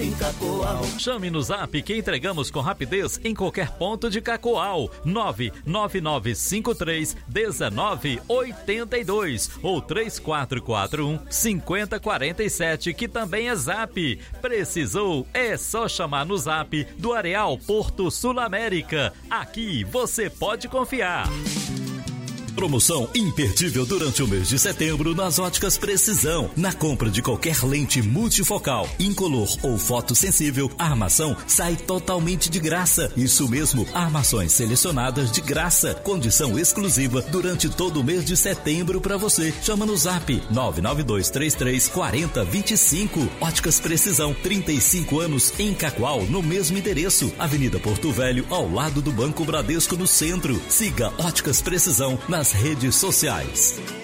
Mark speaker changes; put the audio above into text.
Speaker 1: em Cacoal.
Speaker 2: Chame no Zap que entregamos com rapidez em qualquer ponto de Cacoal. 999531982 ou 3441-5047, que também é Zap. Precisou? É só chamar no Zap do Areal Porto Sul América. Aqui você pode confiar.
Speaker 3: Promoção imperdível durante o mês de setembro nas Óticas Precisão. Na compra de qualquer lente multifocal, incolor ou fotossensível, a armação sai totalmente de graça. Isso mesmo, armações selecionadas de graça. Condição exclusiva durante todo o mês de setembro para você. Chama no Zap 992334025. Óticas Precisão, 35 anos em Cacoal, no mesmo endereço. Avenida Porto Velho, ao lado do Banco Bradesco, no centro. Siga Óticas Precisão nas redes sociais.